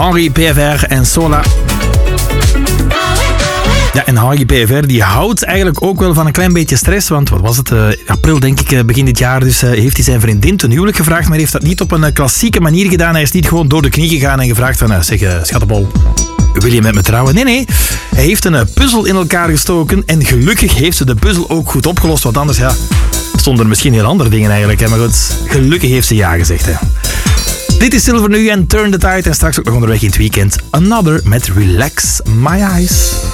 Henri PFR en Sola. Ja, en Henri PFR die houdt eigenlijk ook wel van een klein beetje stress. Want wat was het? April denk ik, begin dit jaar. Dus heeft hij zijn vriendin ten huwelijk gevraagd. Maar hij heeft dat niet op een klassieke manier gedaan. Hij is niet gewoon door de knie gegaan en gevraagd van... zeg, schattenbol, wil je met me trouwen? Nee. Hij heeft een puzzel in elkaar gestoken. En gelukkig heeft ze de puzzel ook goed opgelost. Want anders, stonden er misschien heel andere dingen eigenlijk. Hè. Maar goed, gelukkig heeft ze ja gezegd. Hè. Dit is Silver nu en Turn the Tide. En straks ook nog onderweg in het weekend. Another met Relax My Eyes.